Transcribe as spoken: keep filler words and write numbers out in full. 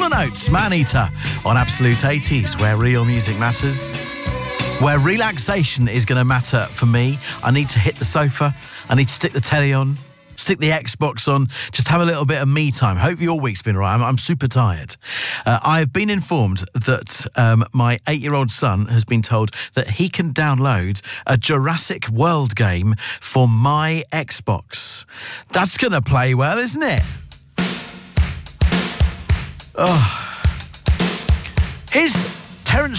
and Oates, Man-Eater, on Absolute eighties, where real music matters. Where relaxation is going to matter for me. I need to hit the sofa. I need to stick the telly on. Stick the Xbox on, just have a little bit of me time. Hope your week's been all right. I'm, I'm super tired. Uh, I've been informed that um, my eight-year-old son has been told that he can download a Jurassic World game for my Xbox. That's going to play well, isn't it? Oh. Here's Terence